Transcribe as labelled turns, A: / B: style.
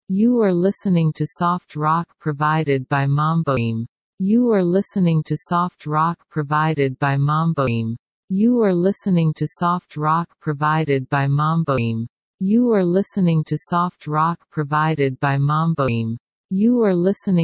A: You are listening to soft rock provided by Mamboim. You are listening to soft rock provided by Mamboim. You are listening to soft rock provided by Mamboim. You are listening to soft rock provided by Mamboim. You are listening